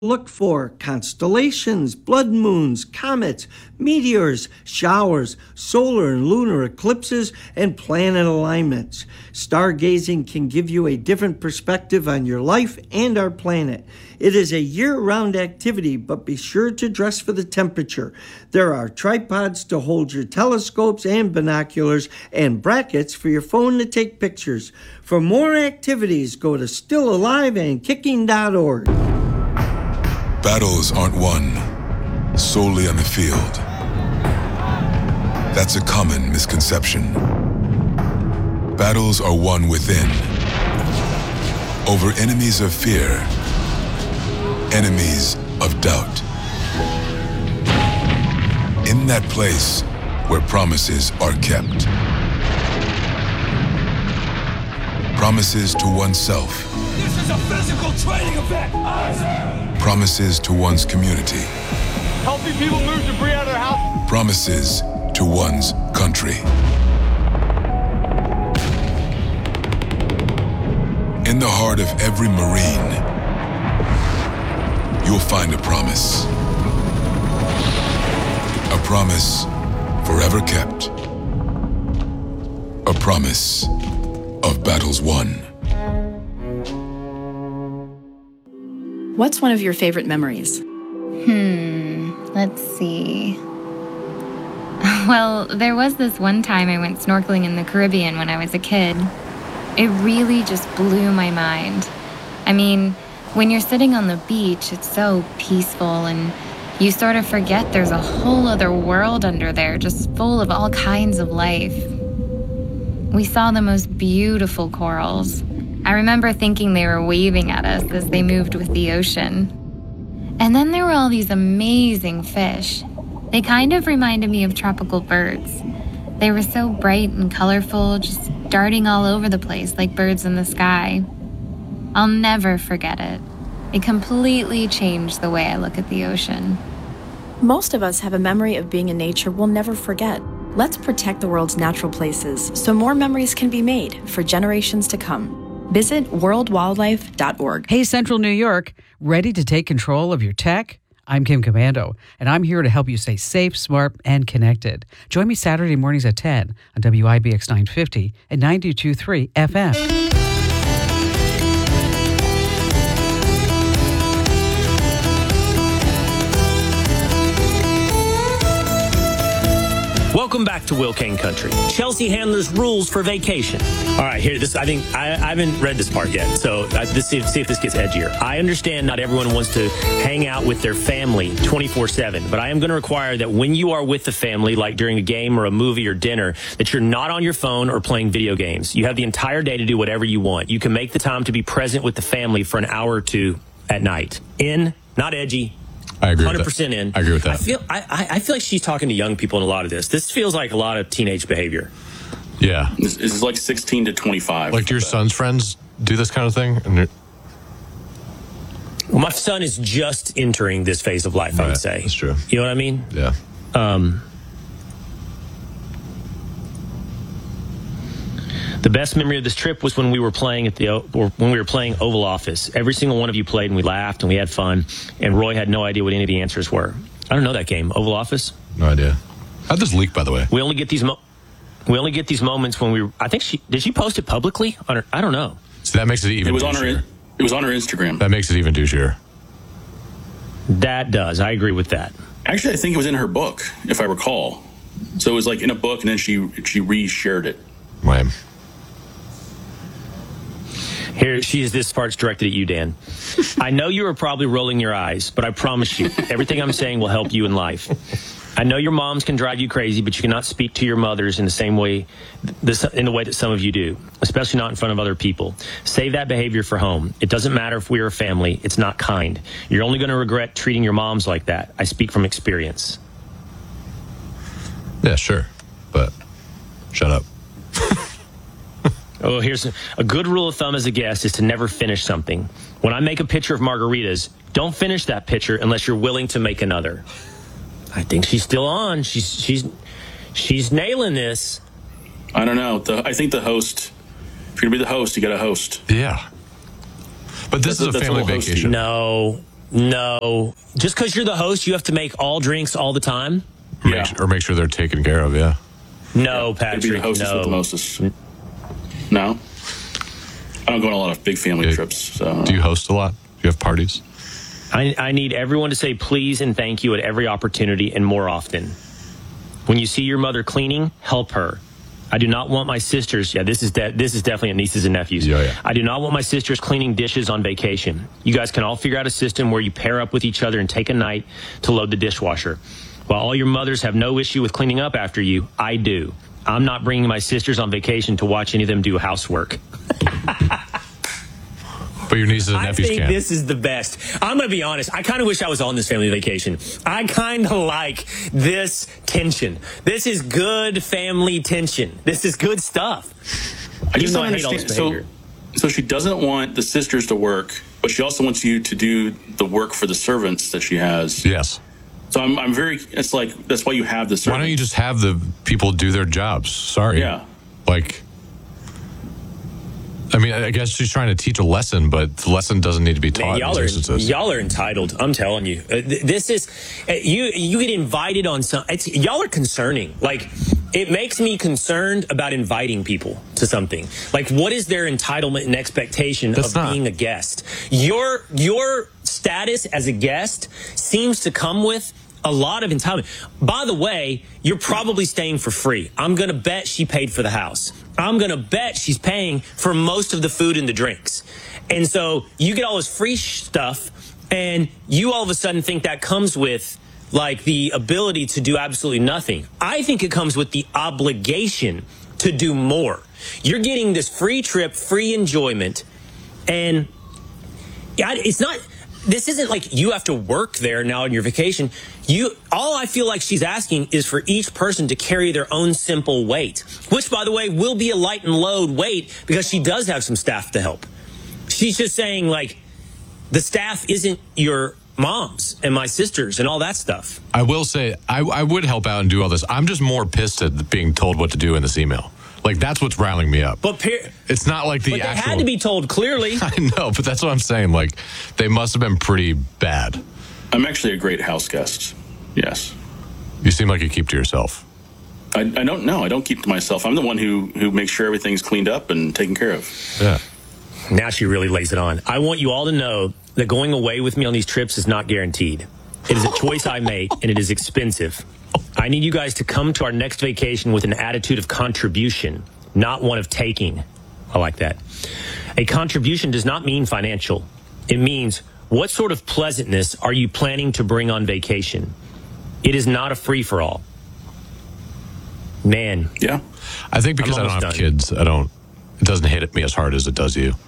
look for constellations, blood moons, comets, meteors, showers, solar and lunar eclipses, and planet alignments. Stargazing can give you a different perspective on your life and our planet. It is a year-round activity, but be sure to dress for the temperature. There are tripods to hold your telescopes and binoculars, and brackets for your phone to take pictures. For more activities, go to stillaliveandkicking.org. Battles aren't won solely on the field. That's a common misconception. Battles are won within, over enemies of fear, enemies of doubt. In that place where promises are kept. Promises to oneself. This is a physical training event! Promises to one's community. Helping people move debris out of their house. Promises to one's country. In the heart of every Marine, you'll find a promise. A promise forever kept. A promise of battles won. What's one of your favorite memories? Let's see. Well, there was this one time I went snorkeling in the Caribbean when I was a kid. It really just blew my mind. I mean, when you're sitting on the beach, it's so peaceful and you sort of forget there's a whole other world under there just full of all kinds of life. We saw the most beautiful corals. I remember thinking they were waving at us as they moved with the ocean. And then there were all these amazing fish. They kind of reminded me of tropical birds. They were so bright and colorful, just darting all over the place like birds in the sky. I'll never forget it. It completely changed the way I look at the ocean. Most of us have a memory of being in nature we'll never forget. Let's protect the world's natural places so more memories can be made for generations to come. Visit worldwildlife.org. Hey, Central New York, ready to take control of your tech? I'm Kim Commando, and I'm here to help you stay safe, smart, and connected. Join me Saturday mornings at 10 on WIBX 950 and 92.3 FM. Welcome back to Will Kane Country. Chelsea Handler's rules for vacation. All right, here. This I haven't read this part yet, so let's see if this gets edgier. I understand not everyone wants to hang out with their family 24/7, but I am going to require that when you are with the family, like during a game or a movie or dinner, that you're not on your phone or playing video games. You have the entire day to do whatever you want. You can make the time to be present with the family for an hour or two at night. Not edgy. I agree 100% with that. in. I agree with that. I feel like she's talking to young people in a lot of this. This feels like a lot of teenage behavior. Yeah. This is like 16 to 25. Like, do your son's friends do this kind of thing? Well, my son is just entering this phase of life, I would say. That's true. You know what I mean? Yeah. The best memory of this trip was when we were playing Oval Office. Every single one of you played, and we laughed, and we had fun. And Roy had no idea what any of the answers were. I don't know that game, Oval Office. No idea. How'd this leak, by the way? We only get these moments when I think did she post it publicly on her? I don't know. So that makes it even. It was on her Instagram. That makes it even douchier. That does. I agree with that. Actually, I think it was in her book, if I recall. So it was like in a book, and then she re-shared it. Lame. Here, this part's directed at you, Dan. I know you are probably rolling your eyes, but I promise you, everything I'm saying will help you in life. I know your moms can drive you crazy, but you cannot speak to your mothers in the same way, in the way that some of you do, especially not in front of other people. Save that behavior for home. It doesn't matter if we are a family. It's not kind. You're only going to regret treating your moms like that. I speak from experience. Yeah, sure. But shut up. Oh, here's a good rule of thumb as a guest is to never finish something. When I make a pitcher of margaritas, don't finish that pitcher unless you're willing to make another. I think she's still on. She's nailing this. I don't know. I think the host, if you're going to be the host, you got to host. Yeah. But this is a family vacation. No, No. Just because you're the host, you have to make all drinks all the time? Make sure they're taken care of, yeah. No, Patrick, Be the hostess with the mostest. No? I don't go on a lot of big family trips. So. Do you host a lot? Do you have parties? I need everyone to say please and thank you at every opportunity and more often. When you see your mother cleaning, help her. I do not want my sisters. Yeah, this is definitely a nieces and nephews. Yeah. I do not want my sisters cleaning dishes on vacation. You guys can all figure out a system where you pair up with each other and take a night to load the dishwasher. While all your mothers have no issue with cleaning up after you, I do. I'm not bringing my sisters on vacation to watch any of them do housework. But your nieces and nephews I think can. this is the best. I'm going to be honest. I kind of wish I was on this family vacation. I kind of like this tension. This is good family tension. This is good stuff. I just don't understand. So she doesn't want the sisters to work, but she also wants you to do the work for the servants that she has. Yes. So I'm very, it's like, that's why you have the servants. Why don't you just have the people do their jobs? Sorry. Yeah. Like, I mean, I guess she's trying to teach a lesson, but the lesson doesn't need to be taught. Man, y'all are entitled. I'm telling you. This is, you get invited on some, y'all are concerning. Like, it makes me concerned about inviting people to something. Like, what is their entitlement and expectation of being a guest? Your status as a guest seems to come with a lot of entitlement. By the way, you're probably staying for free. I'm going to bet she paid for the house. I'm going to bet she's paying for most of the food and the drinks. And so you get all this free stuff, and you all of a sudden think that comes with, like, the ability to do absolutely nothing. I think it comes with the obligation to do more. You're getting this free trip, free enjoyment, and it's not... This isn't like you have to work there now on your vacation. All I feel like she's asking is for each person to carry their own simple weight, which, by the way, will be a light and load weight because she does have some staff to help. She's just saying, like, the staff isn't your mom's and my sisters and all that stuff. I will say, I would help out and do all this. I'm just more pissed at being told what to do in this email. Like, that's what's riling me up. But it's not like the actual... But they actual... had to be told clearly. I know, but that's what I'm saying. Like, they must have been pretty bad. I'm actually a great house guest. Yes. You seem like you keep to yourself. I don't know. I don't keep to myself. I'm the one who makes sure everything's cleaned up and taken care of. Yeah. Now she really lays it on. I want you all to know that going away with me on these trips is not guaranteed. It is a choice I made, and it is expensive. I need you guys to come to our next vacation with an attitude of contribution, not one of taking. I like that. A contribution does not mean financial. It means, what sort of pleasantness are you planning to bring on vacation? It is not a free-for-all. Man. Yeah. I think because I don't have kids, it doesn't hit at me as hard as it does you.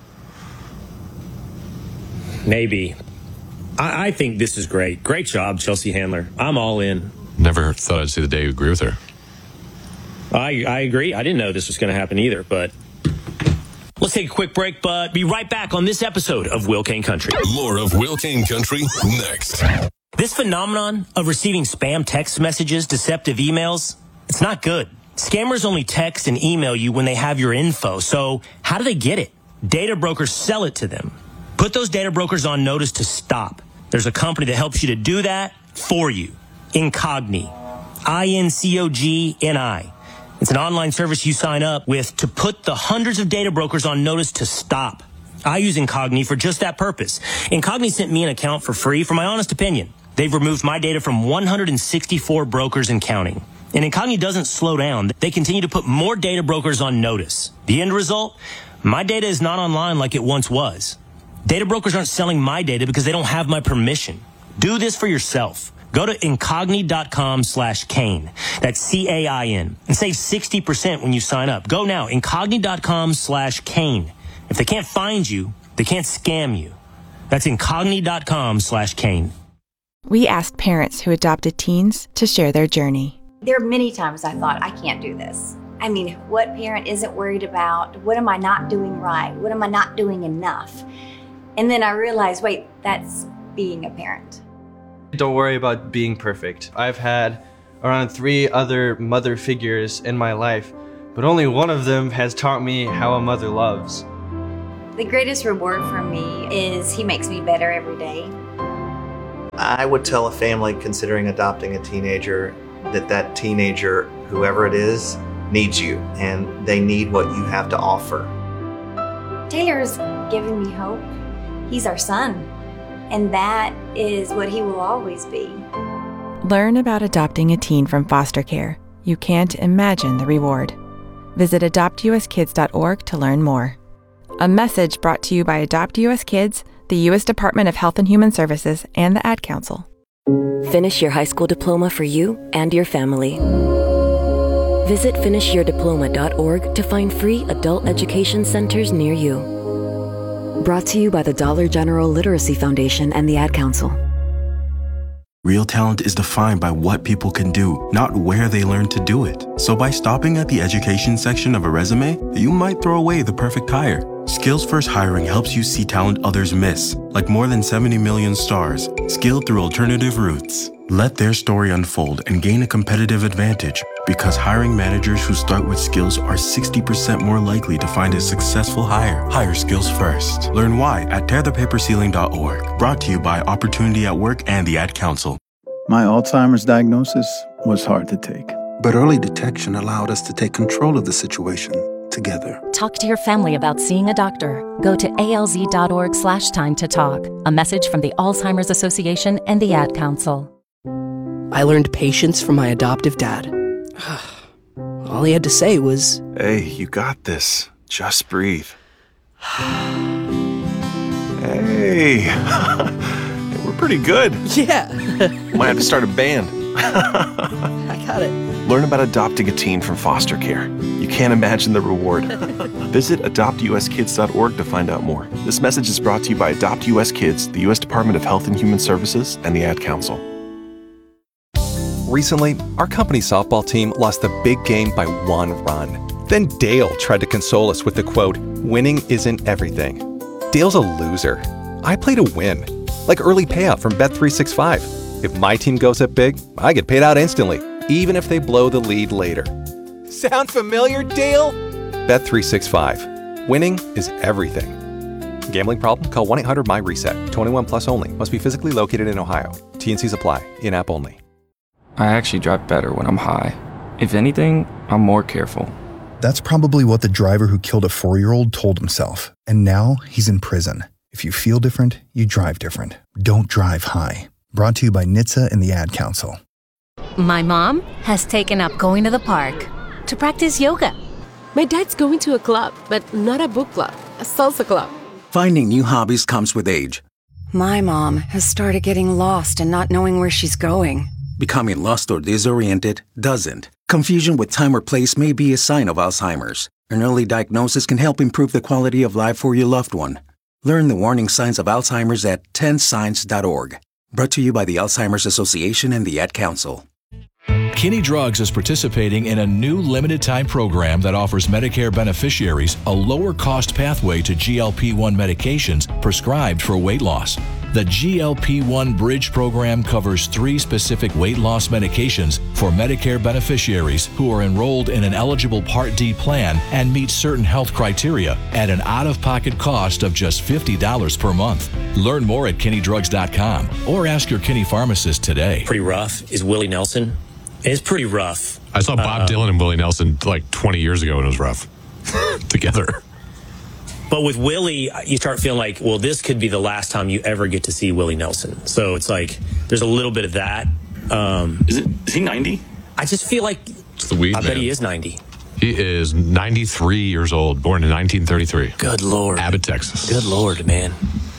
Maybe. I think this is great. Great job, Chelsea Handler. I'm all in. Never thought I'd see the day you agree with her. I agree. I didn't know this was going to happen either, but let's take a quick break, but be right back on this episode of Will Kane Country. More of Will Kane Country next. This phenomenon of receiving spam text messages, deceptive emails, it's not good. Scammers only text and email you when they have your info. So how do they get it? Data brokers sell it to them. Put those data brokers on notice to stop. There's a company that helps you to do that for you. Incogni. INCOGNI. It's an online service you sign up with to put the hundreds of data brokers on notice to stop. I use Incogni for just that purpose. Incogni sent me an account for free for my honest opinion. They've removed my data from 164 brokers and counting. And Incogni doesn't slow down. They continue to put more data brokers on notice. The end result? My data is not online like it once was. Data brokers aren't selling my data because they don't have my permission. Do this for yourself. Go to incogni.com/Kane. That's CAIN. And save 60% when you sign up. Go now, incogni.com/Kane. If they can't find you, they can't scam you. That's incogni.com/Kane. We asked parents who adopted teens to share their journey. There are many times I thought, I can't do this. I mean, what parent isn't worried about? What am I not doing right? What am I not doing enough? And then I realized, wait, that's being a parent. Don't worry about being perfect. I've had around 3 other mother figures in my life, but only one of them has taught me how a mother loves. The greatest reward for me is he makes me better every day. I would tell a family considering adopting a teenager that teenager, whoever it is, needs you, and they need what you have to offer. Taylor's giving me hope. He's our son, and that is what he will always be. Learn about adopting a teen from foster care. You can't imagine the reward. Visit adoptuskids.org to learn more. A message brought to you by Adopt US Kids, the U.S. Department of Health and Human Services, and the Ad Council. Finish your high school diploma for you and your family. Visit finishyourdiploma.org to find free adult education centers near you. Brought to you by the Dollar General Literacy Foundation and the Ad Council. Real talent is defined by what people can do, not where they learn to do it. So by stopping at the education section of a resume, you might throw away the perfect hire. Skills First Hiring helps you see talent others miss, like more than 70 million stars, skilled through alternative routes. Let their story unfold and gain a competitive advantage, because hiring managers who start with skills are 60% more likely to find a successful hire. Hire skills first. Learn why at tearthepaperceiling.org. Brought to you by Opportunity at Work and the Ad Council. My Alzheimer's diagnosis was hard to take. But early detection allowed us to take control of the situation together. Talk to your family about seeing a doctor. Go to alz.org/time to talk. A message from the Alzheimer's Association and the Ad Council. I learned patience from my adoptive dad. All he had to say was, "Hey, you got this. Just breathe." Hey, we're pretty good. Yeah. Might have to start a band. I got it. Learn about adopting a teen from foster care. You can't imagine the reward. Visit adoptuskids.org to find out more. This message is brought to you by Adopt US Kids, the U.S. Department of Health and Human Services, and the Ad Council. Recently, our company softball team lost the big game by 1 run. Then Dale tried to console us with the quote, "Winning isn't everything." Dale's a loser. I play to win, like early payout from Bet365. If my team goes up big, I get paid out instantly, even if they blow the lead later. Sound familiar, Dale? Bet365. Winning is everything. Gambling problem? Call 1-800-MY-RESET. 21 plus only. Must be physically located in Ohio. T&Cs apply. In-app only. I actually drive better when I'm high. If anything, I'm more careful. That's probably what the driver who killed a 4-year-old told himself. And now he's in prison. If you feel different, you drive different. Don't drive high. Brought to you by NHTSA and the Ad Council. My mom has taken up going to the park to practice yoga. My dad's going to a club, but not a book club, a salsa club. Finding new hobbies comes with age. My mom has started getting lost and not knowing where she's going. Becoming lost or disoriented doesn't. Confusion with time or place may be a sign of Alzheimer's. An early diagnosis can help improve the quality of life for your loved one. Learn the warning signs of Alzheimer's at 10signs.org. Brought to you by the Alzheimer's Association and the Ad Council. Kinney Drugs is participating in a new limited-time program that offers Medicare beneficiaries a lower-cost pathway to GLP-1 medications prescribed for weight loss. The GLP-1 Bridge program covers 3 specific weight loss medications for Medicare beneficiaries who are enrolled in an eligible Part D plan and meet certain health criteria at an out-of-pocket cost of just $50 per month. Learn more at KinneyDrugs.com or ask your Kinney pharmacist today. Pretty rough is Willie Nelson. It's pretty rough. I saw Bob Dylan and Willie Nelson like 20 years ago, and it was rough together. But with Willie, you start feeling like, well, this could be the last time you ever get to see Willie Nelson. So it's like there's a little bit of that. Is he 90? I just feel like It's the weed I man. bet he is 90. He is 93 years old, born in 1933. Good Lord. Abbott, Texas. Good Lord, man.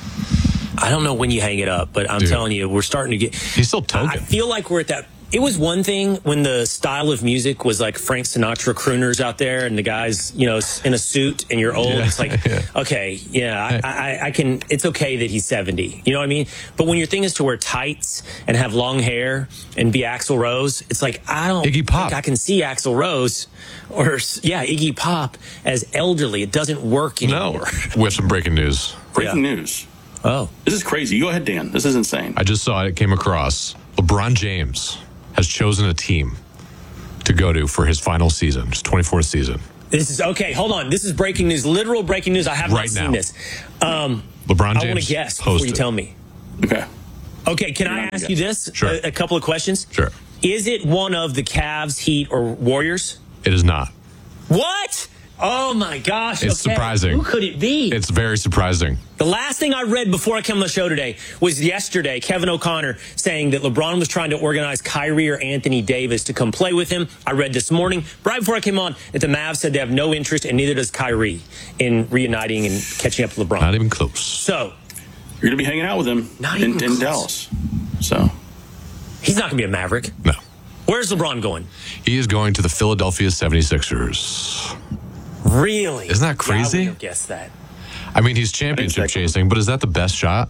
I don't know when you hang it up, but I'm telling you, we're starting to get... He's still token. I feel like we're at that... It was one thing when the style of music was like Frank Sinatra crooners out there and the guy's, you know, in a suit and you're old. Yeah, it's like, okay, yeah, I can, it's okay that he's 70. You know what I mean? But when your thing is to wear tights and have long hair and be Axl Rose, it's like, I don't think I can see Axl Rose or, Iggy Pop as elderly. It doesn't work anymore. No. We have some breaking news. Breaking news. Oh. This is crazy. You go ahead, Dan. This is insane. I just saw it came across. LeBron James has chosen a team to go to for his final season, his 24th season. This is okay. Hold on. This is breaking news, literal breaking news. I have not seen this. LeBron James I want to guess before you tell me. Okay. Okay, can I ask you this? Sure. A couple of questions? Sure. Is it one of the Cavs, Heat, or Warriors? It is not. What? Oh, my gosh. It's surprising. Who could it be? It's very surprising. The last thing I read before I came on the show today was yesterday, Kevin O'Connor saying that LeBron was trying to organize Kyrie or Anthony Davis to come play with him. I read this morning, right before I came on, that the Mavs said they have no interest, and neither does Kyrie, in reuniting and catching up with LeBron. Not even close. So, you're going to be hanging out with him in Dallas. So, he's not going to be a Maverick. No. Where's LeBron going? He is going to the Philadelphia 76ers. Really? Isn't that crazy? Yeah, I wouldn't have guessed that. I mean, he's championship chasing, but is that the best shot?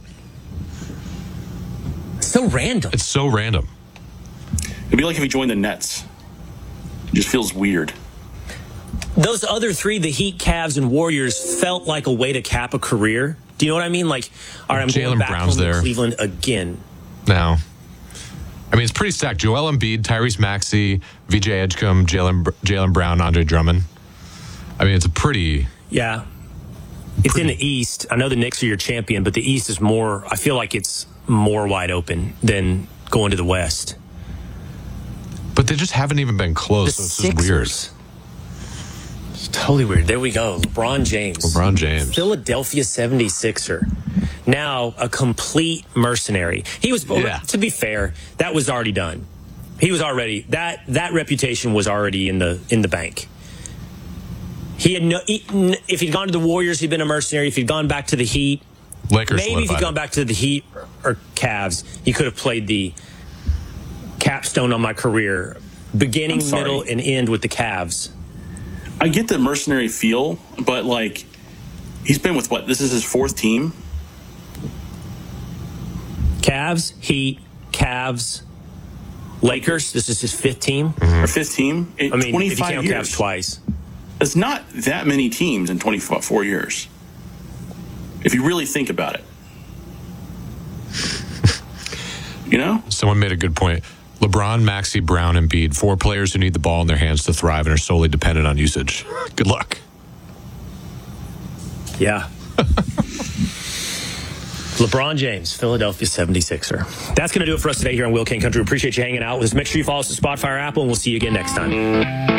So random. It's so random. It'd be like if he joined the Nets. It just feels weird. Those other three, the Heat, Cavs, and Warriors, felt like a way to cap a career. Do you know what I mean? Like, all right, I'm going back home to Cleveland again. No. I mean, it's pretty stacked. Joel Embiid, Tyrese Maxey, VJ Edgecombe, Jaylen Brown, Andre Drummond. I mean, it's a pretty... Yeah. It's in the East. I know the Knicks are your champion, but the East is more... I feel like it's more wide open than going to the West. But they just haven't even been close, so it's just weird. It's totally weird. There we go. LeBron James. Philadelphia 76er. Now a complete mercenary. He was, to be fair, that was already done. He was already... That reputation was already in the bank. He had if he'd gone to the Warriors, he'd been a mercenary. If he'd gone back to the Heat, Lakers maybe if he'd gone back to the Heat or Cavs, he could have played the capstone on my career, beginning, middle, and end with the Cavs. I get the mercenary feel, but like he's been with this is his fourth team. Cavs, Heat, Cavs, Lakers. This is his fifth team. Or fifth team. I mean, if you count Cavs twice. It's not that many teams in 24 years, if you really think about it. You know? Someone made a good point. LeBron, Maxey, Brown, and Embiid, 4 players who need the ball in their hands to thrive and are solely dependent on usage. Good luck. Yeah. LeBron James, Philadelphia 76er. That's going to do it for us today here on Will King Country. We appreciate you hanging out with us. Make sure you follow us on Spotify or Apple, and we'll see you again next time.